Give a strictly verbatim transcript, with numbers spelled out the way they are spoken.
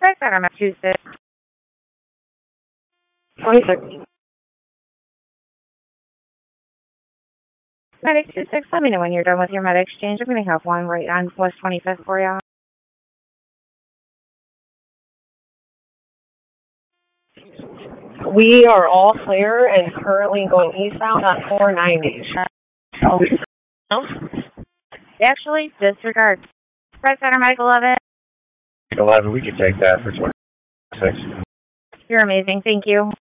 Right Center, Massachusetts. twenty-six. Medic two six, let me know when you're done with your med exchange. I'm going to have one right on West twenty-fifth for you. We are all clear and currently going eastbound at four ninety. Oh. Actually, disregard. Right Center, Mike eleven. eleven, we can take that for twenty-six. You're amazing. Thank you.